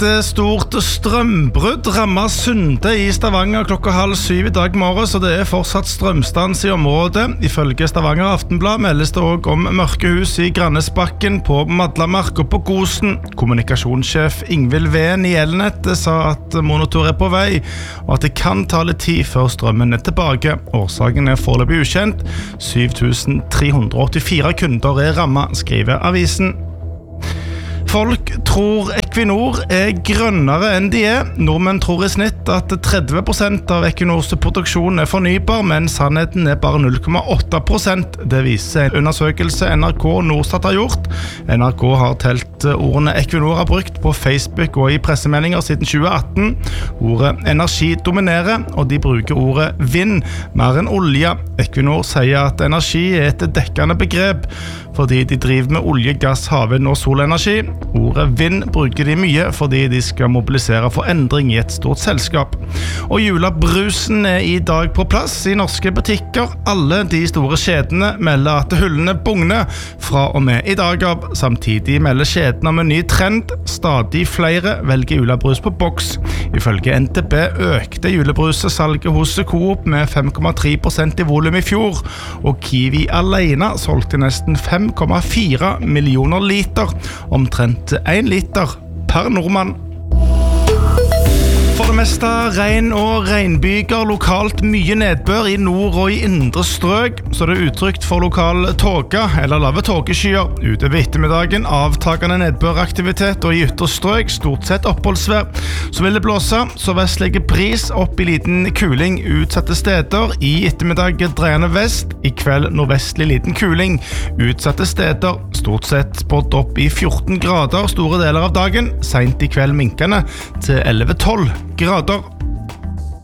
Et stort strømbrudd rammet Sunde I Stavanger klokka 6:30 I dag morgen, så det fortsatt strømstans I området. Ifølge Stavanger Aftenblad meldes det også om mørkehus I Grannesbakken, på Madlamark og på Gosen. Kommunikasjonssjef Ingvild Ven I Elnett sa at monitor på vei, og at det kan ta litt tid før strømmen tilbake. Årsaken foreløpig ukjent. 7384 kunder rammet, skriver avisen. Folk tror Equinor grønnere enn de Nordmenn tror I snitt at 30% av Equinors produksjon fornybar, men sannheten bare 0,8%. Det viser en undersøkelse NRK Norstat har gjort. NRK har telt ordene Equinor har brukt på Facebook og I pressemeldinger siden 2018. Ordet energi dominerer, og de bruker ordet vind mer enn olje. Equinor sier at energi et dekkende begrep, fordi de driver med olje, gass, havvind og solenergi. Ordet vind bruker de mye fordi de skal mobilisere for endring I et stort selskap. Og julebrusen I dag på plass I norske butikker. Alle de store kjedene melder at hullene bugner fra og med I dag av. Samtidig melder kjedene om en ny trend. Stadig flere velger julebrus på boks. Ifølge NTB økte julebrusesalget hos Coop med 5,3% I volum I fjor, og Kiwi alene solgte nesten 5,4 millioner liter, omtrent 1 liter per nordmann. For det meste regn og regnbyger, lokalt mye nedbør I nord og I indre strøk, så det utrygt for lokal tåke eller lave tåkeskyer. Utover ettermiddagen avtagende nedbøraktivitet og I ytre strøk stort sett oppholdsvær. Så vil det blåse, så vestlige bris opp I liten kuling utsatte steder. I ettermiddag dreiende vest, I kveld nordvestlig liten kuling. Utsatte steder, stort sett spådd opp I 14 grader store deler av dagen, sent I kveld minkende til 11-12 grader.